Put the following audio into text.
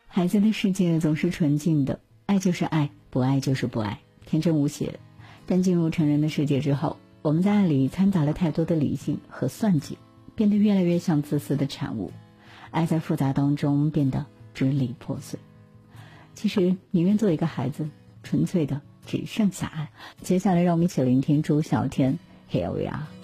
孩子的世界总是纯净的，爱就是爱，不爱就是不爱，天真无邪。但进入成人的世界之后，我们在爱里掺杂了太多的理性和算计，变得越来越像自私的产物。爱在复杂当中变得支离破碎。其实宁愿做一个孩子，纯粹的只剩下爱。接下来让我们一起聆听朱小天 Here We Are。